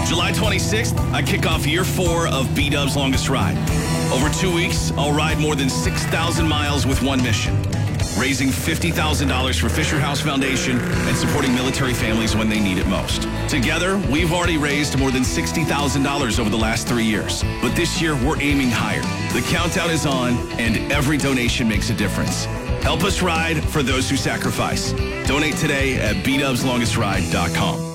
July 26th, I kick off year 4 of B-Dub's Longest Ride. Over 2 weeks, I'll ride more than 6,000 miles with one mission: raising $50,000 for Fisher House Foundation and supporting military families when they need it most. Together, we've already raised more than $60,000 over the last 3 years. But this year, we're aiming higher. The countdown is on, and every donation makes a difference. Help us ride for those who sacrifice. Donate today at bdubslongestride.com.